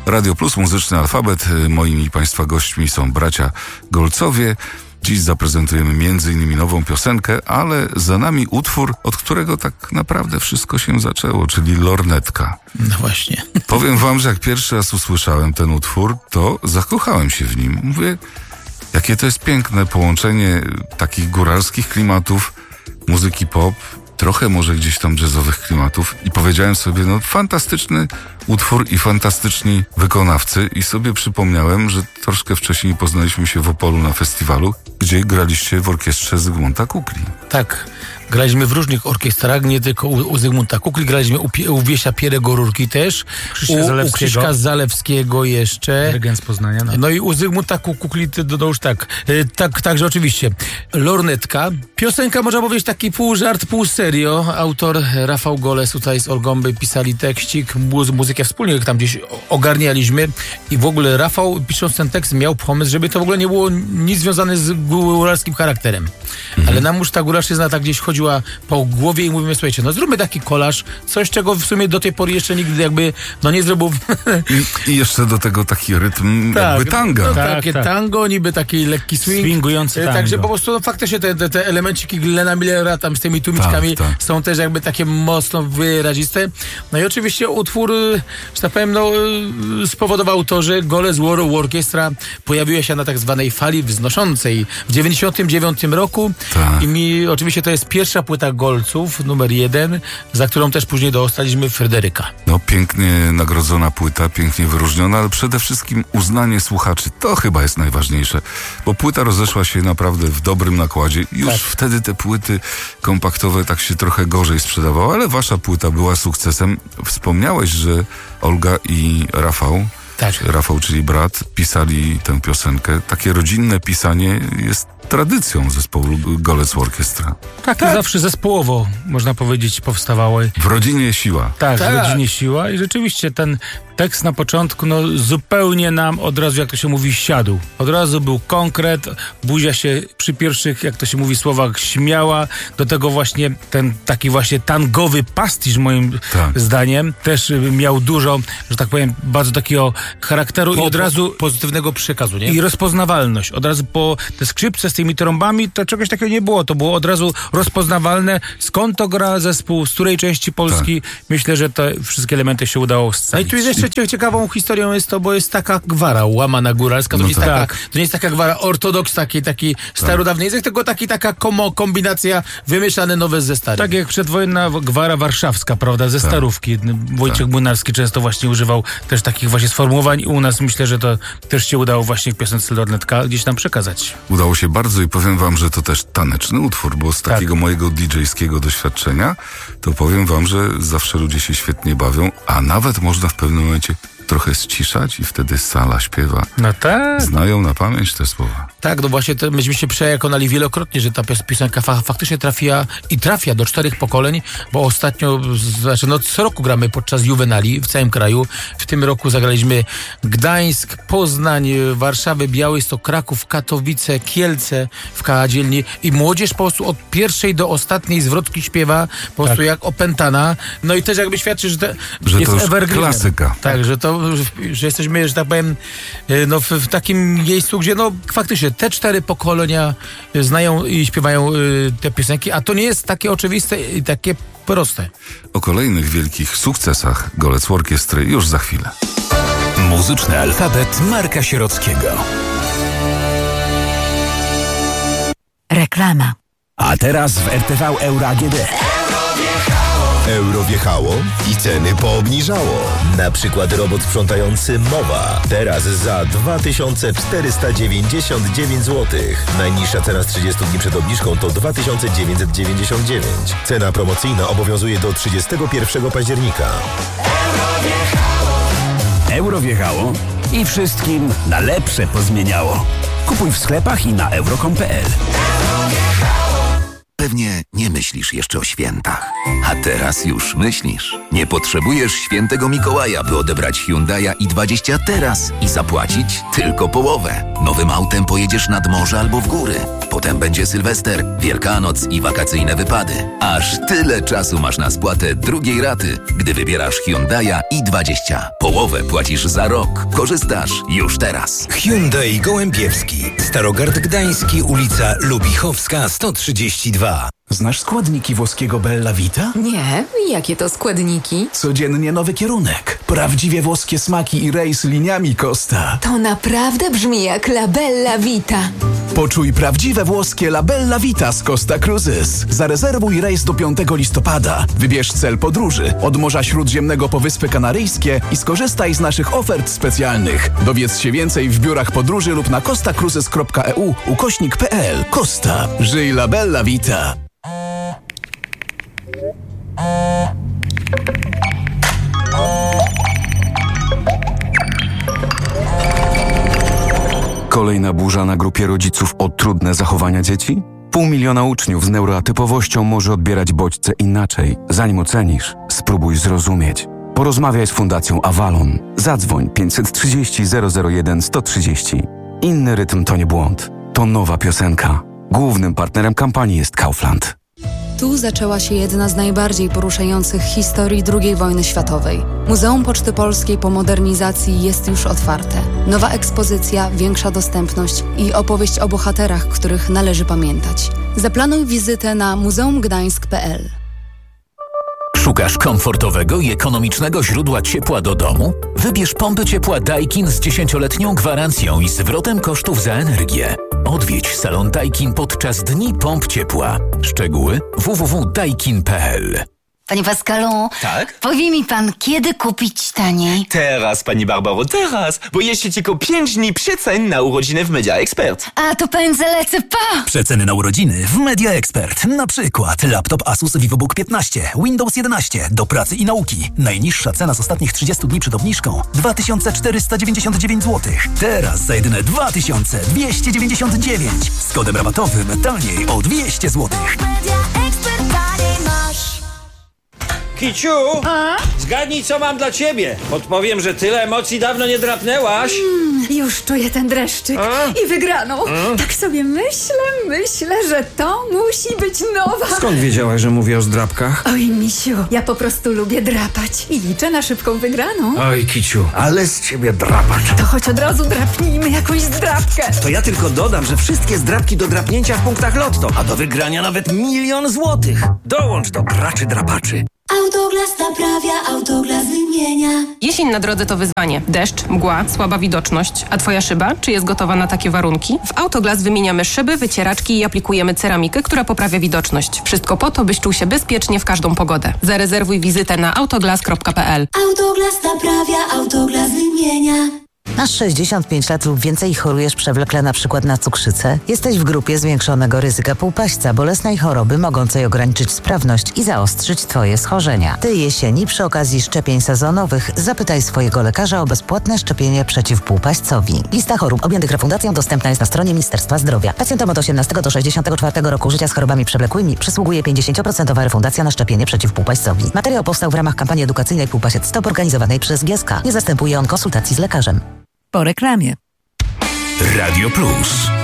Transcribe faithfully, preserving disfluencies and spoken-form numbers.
Radio Plus, Muzyczny Alfabet. Moimi Państwa gośćmi są bracia Golcowie. Dziś zaprezentujemy między innymi nową piosenkę, ale za nami utwór, od którego tak naprawdę wszystko się zaczęło, czyli Lornetka. No właśnie. Powiem wam, że jak pierwszy raz usłyszałem ten utwór, to zakochałem się w nim. Mówię, jakie to jest piękne połączenie takich góralskich klimatów, muzyki pop, trochę może gdzieś tam jazzowych klimatów i powiedziałem sobie, no fantastyczny utwór i fantastyczni wykonawcy i sobie przypomniałem, że troszkę wcześniej poznaliśmy się w Opolu na festiwalu, gdzie graliście w orkiestrze Zygmunta Kukli. Tak, graliśmy w różnych orkiestrach, nie tylko u, u Zygmunta Kukli, graliśmy u, u Wiesia Pierego Rurki też, Krzyśka u, u Krzyśka Zalewskiego jeszcze. Dyrygent z Poznania. No. no i u Zygmunta Kukli to, to już tak, tak, także oczywiście. Lornetka, piosenka można powiedzieć taki pół żart, pół serio. Autor Rafał Goles tutaj z Olgąby pisali tekstik, muzy- muzykę wspólnie tam gdzieś ogarnialiśmy i w ogóle Rafał, pisząc ten tekst, miał pomysł, żeby to w ogóle nie było nic związane z góralskim charakterem. Mhm. Ale nam już ta góralszczyzna tak gdzieś chodziła po głowie i mówimy, słuchajcie, no zróbmy taki kolaż, coś czego w sumie do tej pory jeszcze nigdy jakby, no nie zrobił. I, i jeszcze do tego taki rytm tak, jakby tanga. No, tak, takie tak. tango, niby taki lekki swing. Swingujący tango. Także po prostu no, faktycznie te, te, te elemenciki Glena Millera tam z tymi tłumiczkami tak, tak. są też jakby takie mocno wyraziste. No i oczywiście utwór, że tak powiem, no, spowodował to, że Goles War Orchestra pojawiła się na tak zwanej fali wznoszącej w dziewięćdziesiątym dziewiątym roku tak. i mi oczywiście to jest pierwsza płyta Golców, numer jeden, za którą też później dostaliśmy Fryderyka. No pięknie nagrodzona płyta, pięknie wyróżniona, ale przede wszystkim uznanie słuchaczy, to chyba jest najważniejsze, bo płyta rozeszła się naprawdę w dobrym nakładzie. Już tak. wtedy te płyty kompaktowe tak się trochę gorzej sprzedawały, ale wasza płyta była sukcesem. Wspomniałeś, że Olga i Rafał, Tak. Rafał, czyli brat, pisali tę piosenkę. Takie rodzinne pisanie jest tradycją zespołu Golec Orchestra. Tak, tak. Zawsze zespołowo, można powiedzieć, powstawały. W rodzinie siła. Tak, Tak. w rodzinie siła i rzeczywiście ten tekst na początku, no zupełnie nam od razu, jak to się mówi, siadł. Od razu był konkret, buzia się przy pierwszych, jak to się mówi, słowach śmiała. Do tego właśnie ten taki właśnie tangowy pastisz, moim Tak. zdaniem, też miał dużo, że tak powiem, bardzo takiego charakteru Po, i od razu... pozytywnego przekazu, nie? I rozpoznawalność. Od razu po te skrzypce z tymi trąbami, to czegoś takiego nie było. To było od razu rozpoznawalne. Skąd to gra zespół, z której części Polski. Tak. Myślę, że te wszystkie elementy się udało No i scalić. tu jest jeszcze cie- ciekawą historią jest to, bo jest taka gwara łamana góralska. To, No nie, jest tak. taka, to nie jest taka gwara ortodoks, taki, taki starodawny język, tylko taki, taka komo, kombinacja wymieszane nowe ze starym. Tak jak przedwojenna gwara warszawska, prawda, ze starówki. Wojciech Tak. Młynarski często właśnie używał też takich właśnie sformułowań i u nas myślę, że to też się udało właśnie w piosence Lornetka gdzieś tam przekazać. Udało się bardzo i powiem wam, że to też taneczny utwór, bo z Tak. takiego mojego didżejskiego doświadczenia to powiem wam, że zawsze ludzie się świetnie bawią, a nawet można w pewnym momencie trochę ściszać i wtedy sala śpiewa. No tak. Znają na pamięć te słowa. Tak, no właśnie to myśmy się przekonali wielokrotnie, że ta pis- piosenka fa- faktycznie trafia i trafia do czterech pokoleń, bo ostatnio, znaczy no co roku gramy podczas Juwenali w całym kraju. W tym roku zagraliśmy Gdańsk, Poznań, Warszawę, Białystok, Kraków, Katowice, Kielce w Kadzielni i młodzież po prostu od pierwszej do ostatniej zwrotki śpiewa po prostu Tak. jak opętana. No i też jakby świadczy, że, te, Że jest to już evergreenem. klasyka. Tak, że to, że jesteśmy, że tak powiem, no w, w takim miejscu, gdzie no faktycznie te cztery pokolenia znają i śpiewają y, te piosenki, a to nie jest takie oczywiste i takie proste. O kolejnych wielkich sukcesach Golec Orkiestry już za chwilę. Muzyczny alfabet Marka Sierockiego. Reklama. A teraz w R T V Euro A G D. Euro wjechało i ceny poobniżało. Na przykład robot sprzątający Mowa. Teraz za dwa tysiące czterysta dziewięćdziesiąt dziewięć złotych. Najniższa cena z trzydziestu dni przed obniżką to dwa tysiące dziewięćset dziewięćdziesiąt dziewięć. Cena promocyjna obowiązuje do trzydziestego pierwszego października. Euro wjechało i wszystkim na lepsze pozmieniało. Kupuj w sklepach i na euro kropka com kropka p l. Pewnie nie myślisz jeszcze o świętach. A teraz już myślisz. Nie potrzebujesz świętego Mikołaja, by odebrać Hyundai'a i dwadzieścia teraz i zapłacić tylko połowę. Nowym autem pojedziesz nad morze albo w góry. Potem będzie Sylwester, Wielkanoc i wakacyjne wypady. Aż tyle czasu masz na spłatę drugiej raty, gdy wybierasz Hyundai'a i dwadzieścia. Połowę płacisz za rok. Korzystasz już teraz. Hyundai Gołębiewski, Starogard Gdański, ulica Lubichowska sto trzydzieści dwa. Znasz składniki włoskiego Bella Vita? Nie, jakie to składniki? Codziennie nowy kierunek. Prawdziwie włoskie smaki i rejs liniami Costa. To naprawdę brzmi jak La Bella Vita. Poczuj prawdziwe włoskie La Bella Vita z Costa Cruises. Zarezerwuj rejs do piątego listopada. Wybierz cel podróży od Morza Śródziemnego po Wyspy Kanaryjskie i skorzystaj z naszych ofert specjalnych. Dowiedz się więcej w biurach podróży lub na costa cruises kropka e u ukośnik kropka p l. Costa. Żyj La Bella Vita. Kolejna burza na grupie rodziców o trudne zachowania dzieci? Pół miliona uczniów z neuroatypowością może odbierać bodźce inaczej. Zanim ocenisz, spróbuj zrozumieć. Porozmawiaj z Fundacją Avalon. Zadzwoń pięćset trzydzieści zero zero jeden sto trzydzieści. Inny rytm to nie błąd. To nowa piosenka. Głównym partnerem kampanii jest Kaufland. Tu zaczęła się jedna z najbardziej poruszających historii drugiej wojny światowej. Muzeum Poczty Polskiej po modernizacji jest już otwarte. Nowa ekspozycja, większa dostępność i opowieść o bohaterach, których należy pamiętać. Zaplanuj wizytę na muzeum gdańsk kropka p l. Szukasz komfortowego i ekonomicznego źródła ciepła do domu? Wybierz pompy ciepła Daikin z dziesięcioletnią gwarancją i zwrotem kosztów za energię. Odwiedź salon Daikin podczas Dni Pomp Ciepła. Szczegóły w w w kropka daikin kropka p l. Panie Pascalu, tak? Powie mi pan, kiedy kupić taniej? Teraz, pani Barbaro, teraz, bo jeszcze tylko pięć dni przecen na urodziny w Media Expert. A to pędzę lecę, pa! Przeceny na urodziny w Media Expert. Na przykład laptop Asus VivoBook piętnaście, Windows jedenaście do pracy i nauki. Najniższa cena z ostatnich trzydziestu dni przed obniżką dwa tysiące czterysta dziewięćdziesiąt dziewięć złotych. Teraz za jedyne dwa tysiące dwieście dziewięćdziesiąt dziewięć. Z kodem rabatowym taniej o dwieście złotych. Media Expert taniej masz. Kiciu, a? Zgadnij, co mam dla ciebie. Podpowiem, że tyle emocji dawno nie drapnęłaś. Mm, już czuję ten dreszczyk a? i wygraną. A? Tak sobie myślę, myślę, że to musi być nowa. Skąd wiedziałaś, że mówię o zdrapkach? Oj, misiu, ja po prostu lubię drapać i liczę na szybką wygraną. Oj, Kiciu, ale z ciebie drapacz. To choć od razu drapnijmy jakąś zdrapkę. To ja tylko dodam, że wszystkie zdrapki do drapnięcia w punktach Lotto, a do wygrania nawet milion złotych. Dołącz do graczy drapaczy. Autoglas naprawia, Autoglas wymienia. Jesień na drodze to wyzwanie. Deszcz, mgła, słaba widoczność. A twoja szyba? Czy jest gotowa na takie warunki? W Autoglas wymieniamy szyby, wycieraczki i aplikujemy ceramikę, która poprawia widoczność. Wszystko po to, byś czuł się bezpiecznie w każdą pogodę. Zarezerwuj wizytę na autoglas kropka p l. Autoglas naprawia, Autoglas wymienia. Masz sześćdziesiąt pięć lat lub więcej i chorujesz przewlekle na przykład na cukrzycę? Jesteś w grupie zwiększonego ryzyka półpaśćca, bolesnej choroby mogącej ograniczyć sprawność i zaostrzyć Twoje schorzenia. Tej jesieni przy okazji szczepień sezonowych zapytaj swojego lekarza o bezpłatne szczepienie przeciw półpaśćcowi. Lista chorób objętych refundacją dostępna jest na stronie Ministerstwa Zdrowia. Pacjentom od osiemnastego do sześćdziesiątego czwartego roku życia z chorobami przewlekłymi przysługuje pięćdziesiąt procent refundacja na szczepienie przeciw półpaśćcowi. Materiał powstał w ramach kampanii edukacyjnej Półpasiec Stop organizowanej przez G S K. Nie zastępuje on konsultacji z lekarzem. Po reklamie. Radio Plus.